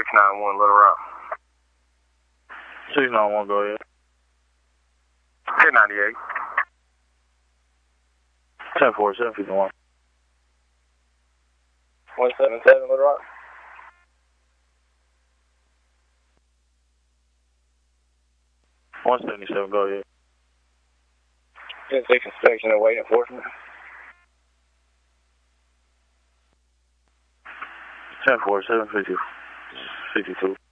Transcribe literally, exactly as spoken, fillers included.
nine one, Little Rock. six nine one, go ahead. ten ninety-eight. ten four, seven fifty-one. one seven seven, Little Rock. one seventy-seven, go ahead. ten six inspection and weight enforcement. ten four, seven fifty, fifty-two.